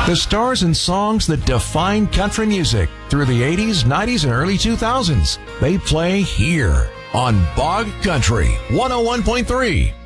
The stars and songs that define country music through the 80s, 90s, and early 2000s. They play here on Bog Country 101.3.